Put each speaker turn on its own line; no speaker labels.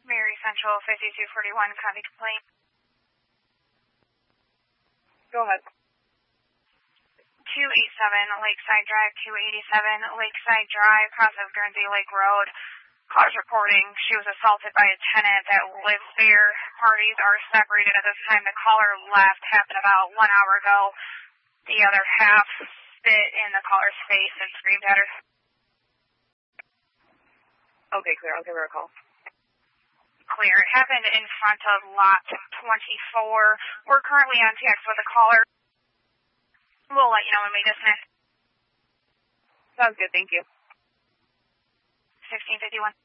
Mary Central 5241, copy complaint.
Go ahead.
287 Lakeside Drive, 287 Lakeside Drive, cross of Guernsey Lake Road. Caller's reporting she was assaulted by a tenant that lives there. Parties are separated at this time. The caller left happened about 1 hour ago. The other half spit in the caller's face and screamed at her.
Okay, clear. I'll give her a call.
Clear. It happened in front of lot 24. We're currently on text with the caller. We'll let you know when we dismiss.
Sounds good. Thank you.
1651.